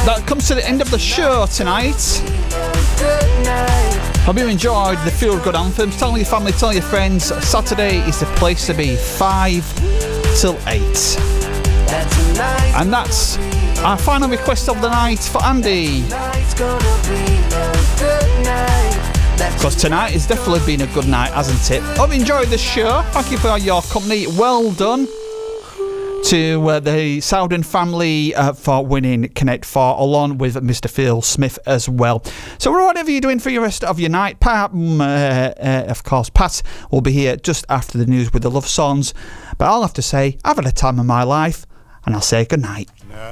That comes to the end of the show tonight. Hope you enjoyed the Feel Good anthems. Tell your family, tell your friends. Saturday is the place to be, 5 till 8. And that's our final request of the night for Andy. Because tonight has definitely been a good night, hasn't it? Hope you enjoyed the show. Thank you for your company. Well done to the Souden family for winning Connect 4, along with Mr. Phil Smith as well. So whatever you're doing for the rest of your night, of course, Pat will be here just after the news with the love songs. But I'll have to say, I've had a time of my life, and I'll say good night.